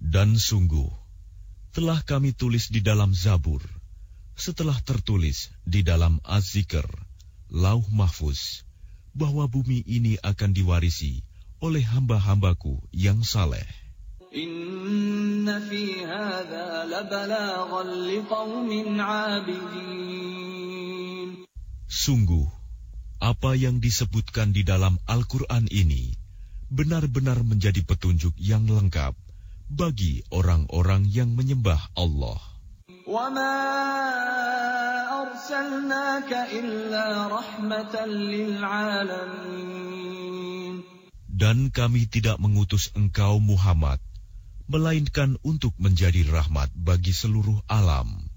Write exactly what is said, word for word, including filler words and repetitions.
Dan sungguh, telah kami tulis di dalam Zabur, setelah tertulis di dalam Az-Zikr, Lauh Mahfuz, bahwa bumi ini akan diwarisi oleh hamba-hambaku yang saleh. Inna fi hadza labalaghan liqaumin 'abidin. Sungguh, apa yang disebutkan di dalam Al-Quran ini benar-benar menjadi petunjuk yang lengkap bagi orang-orang yang menyembah Allah. Wa ma arsalnaka illa rahmatan lil 'alamin. Dan kami tidak mengutus engkau Muhammad, melainkan untuk menjadi rahmat bagi seluruh alam.